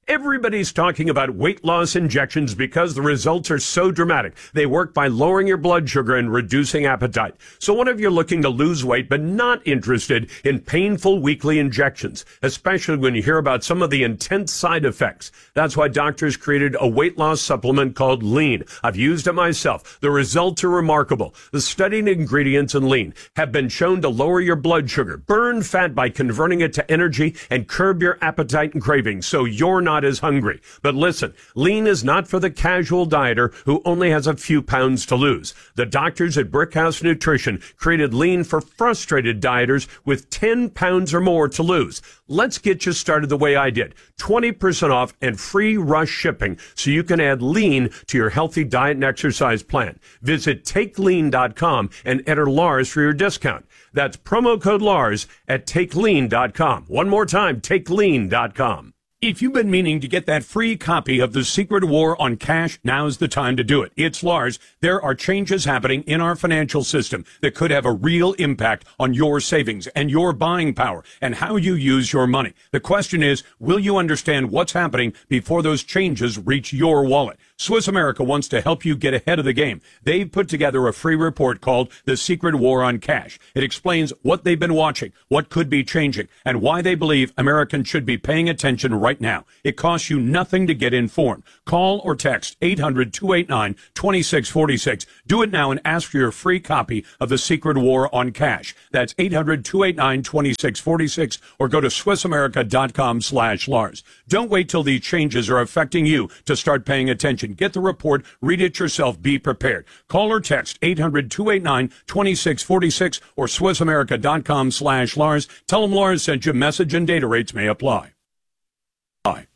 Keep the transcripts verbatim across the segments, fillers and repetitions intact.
Everybody's talking about weight loss injections because the results are so dramatic. They work by lowering your blood sugar and reducing appetite. So what if you're looking to lose weight but not interested in painful weekly injections, especially when you hear about some of the intense side effects? That's why doctors created a weight loss supplement called Lean. I've used it myself. The results are remarkable. The studied ingredients in Lean have been shown to lower your blood sugar, burn fat by converting it to energy, and curb your appetite and cravings so you're not as hungry. But listen, Lean is not for the casual dieter who only has a few pounds to lose. The doctors at Brickhouse Nutrition created Lean for frustrated dieters with ten pounds or more to lose. Let's get you started the way I did. twenty percent off and free rush shipping so you can add Lean to your healthy diet and exercise plan. Visit take lean dot com and enter Lars for your discount. That's promo code Lars at take lean dot com. One more time, take lean dot com. If you've been meaning to get that free copy of The Secret War on Cash, now's the time to do it. It's Lars. There are changes happening in our financial system that could have a real impact on your savings and your buying power and how you use your money. The question is, will you understand what's happening before those changes reach your wallet? Swiss America wants to help you get ahead of the game. They've put together a free report called The Secret War on Cash. It explains what they've been watching, what could be changing, and why they believe Americans should be paying attention right now. It costs you nothing to get informed. Call or text eight hundred, two eight nine, two six four six. Do it now and ask for your free copy of The Secret War on Cash. That's eight hundred, two eight nine, two six four six or go to swiss america dot com slash Lars. Don't wait till these changes are affecting you to start paying attention. Get the report, read it yourself, be prepared. Call or text eight hundred, two eight nine, two six four six or swiss america dot com slash Lars. Tell them Lars sent you. Message and data rates may apply. Bye.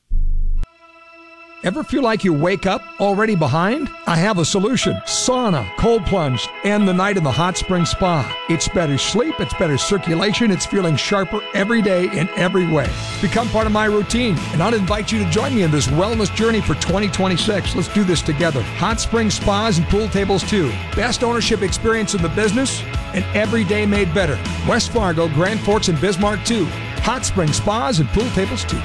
Ever feel like you wake up already behind? I have a solution. Sauna, cold plunge, and the night in the hot spring spa. It's better sleep, it's better circulation, it's feeling sharper every day in every way. Become part of my routine, and I'll invite you to join me in this wellness journey for twenty twenty-six. Let's do this together. Hot spring spas and pool tables too. Best ownership experience in the business, and every day made better. West Fargo, Grand Forks, and Bismarck too. Hot spring spas and pool tables too.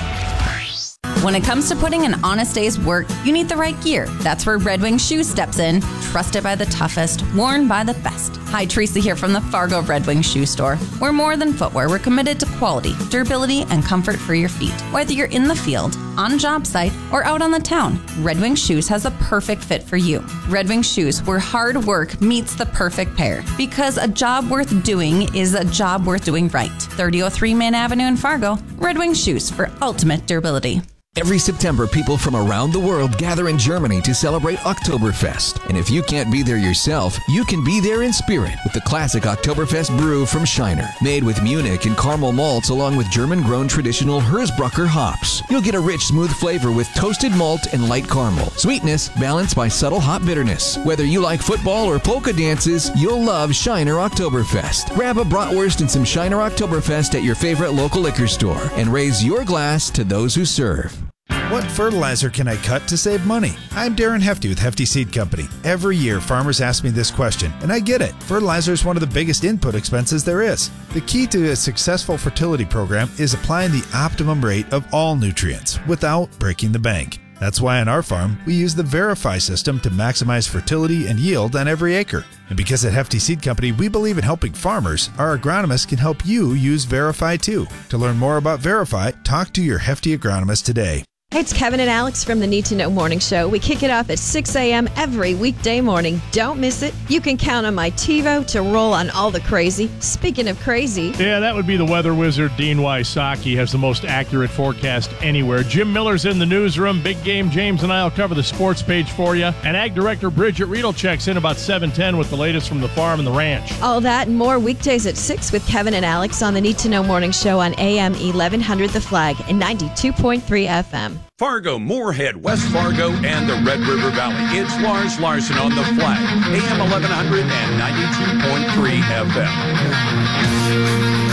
When it comes to putting an honest day's work, you need the right gear. That's where Red Wing Shoes steps in. Trusted by the toughest, worn by the best. Hi, Teresa here from the Fargo Red Wing Shoe Store. We're more than footwear. We're committed to quality, durability, and comfort for your feet. Whether you're in the field, on a job site, or out on the town, Red Wing Shoes has a perfect fit for you. Red Wing Shoes, where hard work meets the perfect pair. Because a job worth doing is a job worth doing right. thirty oh three Main Avenue in Fargo. Red Wing Shoes for ultimate durability. Every September, people from around the world gather in Germany to celebrate Oktoberfest. And if you can't be there yourself, you can be there in spirit with the classic Oktoberfest brew from Shiner. Made with Munich and caramel malts along with German-grown traditional Hersbrucker hops. You'll get a rich, smooth flavor with toasted malt and light caramel. Sweetness balanced by subtle hop bitterness. Whether you like football or polka dances, you'll love Shiner Oktoberfest. Grab a bratwurst and some Shiner Oktoberfest at your favorite local liquor store and raise your glass to those who serve. What fertilizer can I cut to save money? I'm Darren Hefty with Hefty Seed Company. Every year, farmers ask me this question, and I get it. Fertilizer is one of the biggest input expenses there is. The key to a successful fertility program is applying the optimum rate of all nutrients without breaking the bank. That's why on our farm, we use the Verify system to maximize fertility and yield on every acre. And because at Hefty Seed Company, we believe in helping farmers, our agronomists can help you use Verify too. To learn more about Verify, talk to your Hefty agronomist today. Hey, it's Kevin and Alex from the Need to Know Morning Show. We kick it off at six a.m. every weekday morning. Don't miss it. You can count on my TiVo to roll on all the crazy. Speaking of crazy. Yeah, that would be the weather wizard, Dean Wysocki, has the most accurate forecast anywhere. Jim Miller's in the newsroom. Big Game James and I will cover the sports page for you. And Ag Director Bridget Riedel checks in about seven ten with the latest from the farm and the ranch. All that and more weekdays at six with Kevin and Alex on the Need to Know Morning Show on A M eleven hundred The Flag and ninety-two point three F M. Fargo, Moorhead, West Fargo, and the Red River Valley. It's Lars Larson on the Flag, A M eleven hundred and ninety-two point three F M.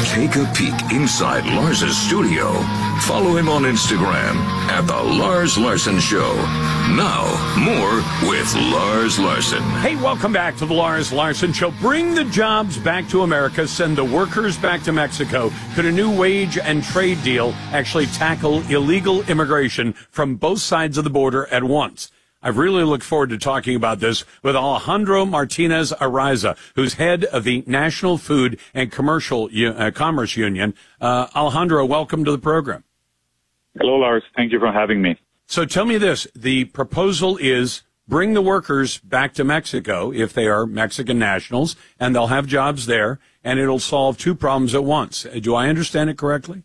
Take a peek inside Lars's studio. Follow him on Instagram at The Lars Larson Show. Now, more with Lars Larson. Hey, welcome back to the Lars Larson Show. Bring the jobs back to America. Send the workers back to Mexico. Could a new wage and trade deal actually tackle illegal immigration from both sides of the border at once? I really look forward to talking about this with Alejandro Martinez Ariza, who's head of the National Food and Commercial uh, Commerce Union. Uh, Alejandro, welcome to the program. Hello, Lars. Thank you for having me. So tell me this. The proposal is bring the workers back to Mexico if they are Mexican nationals, and they'll have jobs there, and it'll solve two problems at once. Do I understand it correctly?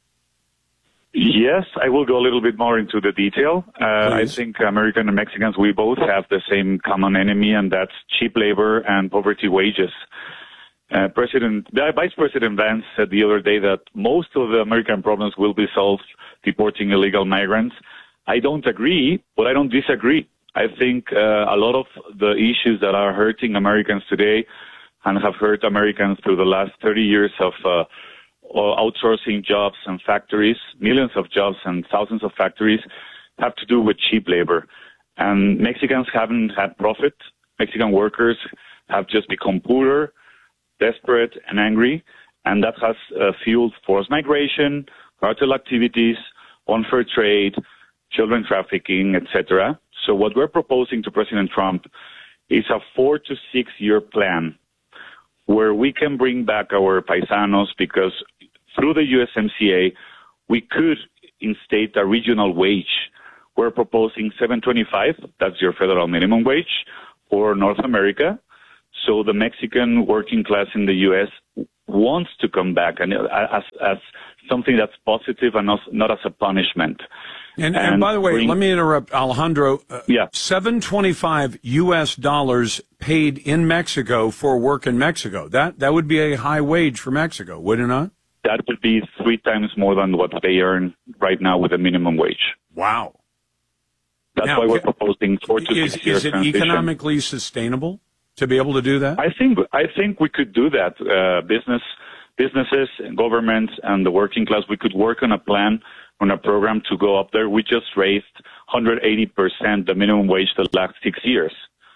Yes, I will go a little bit more into the detail. Uh, I think Americans and Mexicans, we both have the same common enemy, and that's cheap labor and poverty wages. Uh, President, Vice President Vance said the other day that most of the American problems will be solved deporting illegal migrants. I don't agree, but I don't disagree. I think uh, a lot of the issues that are hurting Americans today and have hurt Americans through the last thirty years of uh, outsourcing jobs and factories, millions of jobs and thousands of factories, have to do with cheap labor. And Mexicans haven't had profit. Mexican workers have just become poorer, desperate, and angry. And that has uh, fueled forced migration, cartel activities, unfair trade, children trafficking, et cetera. So what we're proposing to President Trump is a four to six year plan where we can bring back our paisanos, because through the U S M C A, we could instate a regional wage. We're proposing seven twenty-five, that's your federal minimum wage, for North America. So the Mexican working class in the U S wants to come back, and as, as something that's positive and not, not as a punishment. And, and, and by the way, bring, let me interrupt, Alejandro. Uh, yeah. seven twenty-five U S dollars paid in Mexico for work in Mexico. That that would be a high wage for Mexico, would it not? That would be three times more than what they earn right now with a minimum wage. Wow. That's now, why we're proposing four to is, six years Is it transition. economically sustainable to be able to do that? I think I think we could do that. Uh, business, businesses, and governments, and the working class, we could work on a plan, on a program to go up there. We just raised one hundred eighty percent the minimum wage the last six years.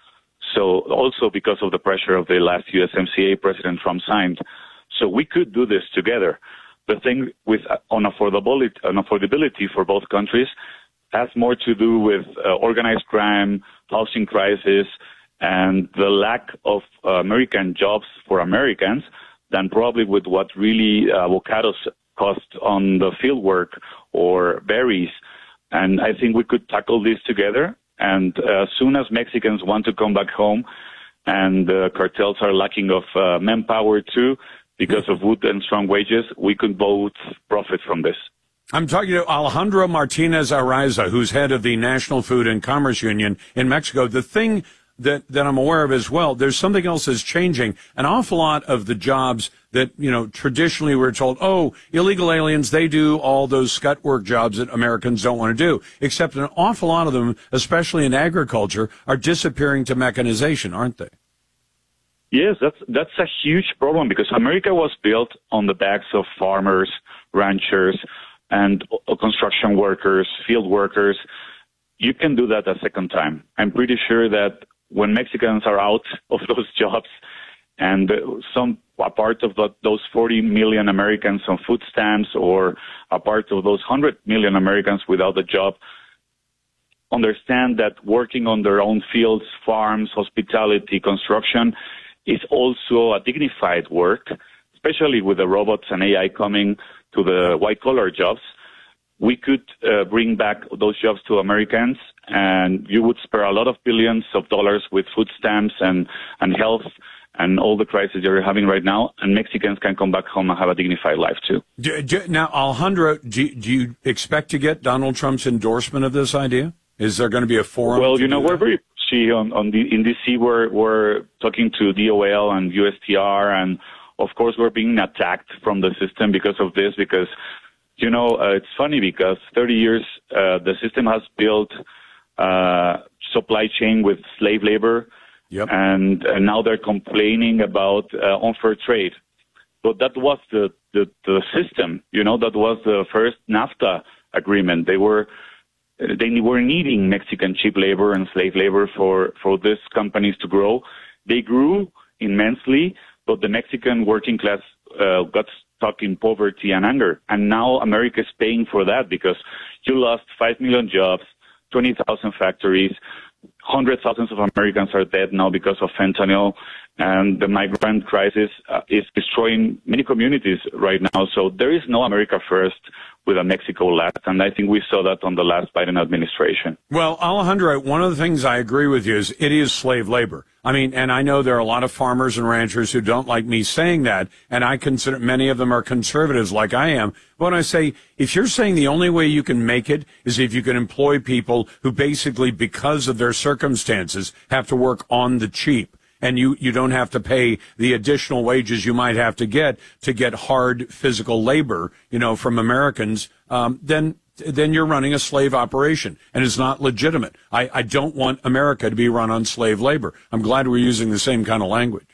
So also because of the pressure of the last U S M C A President Trump signed. So we could do this together. The thing with uh, on affordability, on affordability for both countries has more to do with uh, organized crime, housing crisis, and the lack of uh, American jobs for Americans than probably with what really uh, avocados cost on the field work or berries. And I think we could tackle this together. And uh, as soon as Mexicans want to come back home, and the uh, cartels are lacking of uh, manpower too, because of wood and strong wages, we could both profit from this. I'm talking to Alejandro Martinez Ariza, who's head of the National Food and Commerce Union in Mexico. The thing that, that I'm aware of as well, there's something else that's changing. An awful lot of the jobs that, you know, traditionally we're told, oh, illegal aliens, they do all those scut work jobs that Americans don't want to do, except an awful lot of them, especially in agriculture, are disappearing to mechanization, aren't they? Yes, that's that's a huge problem, because America was built on the backs of farmers, ranchers, and construction workers, field workers. You can do that a second time. I'm pretty sure that when Mexicans are out of those jobs, and some a part of the, those forty million Americans on food stamps, or a part of those one hundred million Americans without a job, understand that working on their own fields, farms, hospitality, construction, is also a dignified work, especially with the robots and A I coming to the white-collar jobs. We could uh, bring back those jobs to Americans, and you would spare a lot of billions of dollars with food stamps and, and health and all the crises you're having right now, and Mexicans can come back home and have a dignified life, too. Do, do, now, Alejandro, do, do you expect to get Donald Trump's endorsement of this idea? Is there going to be a forum? Well, you know, we're very... See, on, on the, in D C, we're, we're talking to D O L and U S T R, and of course we're being attacked from the system because of this, because, you know, uh, it's funny because thirty years uh, the system has built uh, supply chain with slave labor, yep. and, and now they're complaining about uh, unfair trade. but that was the, the, the system. You know, that was the first NAFTA agreement. They were they were needing Mexican cheap labor and slave labor for, for these companies to grow. They grew immensely, but the Mexican working class uh, got stuck in poverty and anger. And now America is paying for that because you lost five million jobs, twenty thousand factories, hundreds of thousands of Americans are dead now because of fentanyl, and the migrant crisis uh, is destroying many communities right now. So there is no America first with a Mexico last, and I think we saw that on the last Biden administration. Well, Alejandro, one of the things I agree with you is it is slave labor. I mean, and I know there are a lot of farmers and ranchers who don't like me saying that, and I consider many of them are conservatives like I am. But when I say, if you're saying the only way you can make it is if you can employ people who basically, because of their circumstances, have to work on the cheap, and you, you don't have to pay the additional wages you might have to get to get hard physical labor, you know, from Americans, um, then then you're running a slave operation, and it's not legitimate. I, I don't want America to be run on slave labor. I'm glad we're using the same kind of language.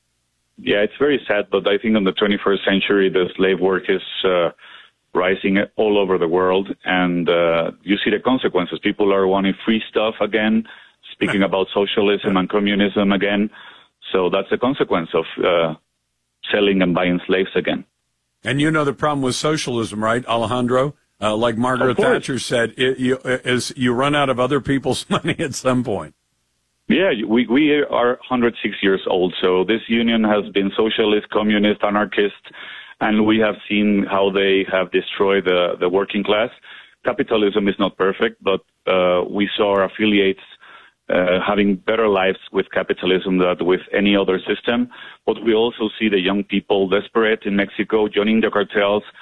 Yeah, it's very sad, but I think in the twenty-first century, the slave work is uh, rising all over the world, and uh, you see the consequences. People are wanting free stuff again, speaking about socialism and communism again. So that's a consequence of uh, selling and buying slaves again. And you know the problem with socialism, right, Alejandro? Uh, like Margaret Thatcher said, it, you, is you run out of other people's money at some point. Yeah, we we are one hundred six years old, so this union has been socialist, communist, anarchist, and we have seen how they have destroyed the, the working class. Capitalism is not perfect, but uh, we saw our affiliates Uh, having better lives with capitalism than with any other system. But we also see the young people desperate in Mexico, joining the cartels,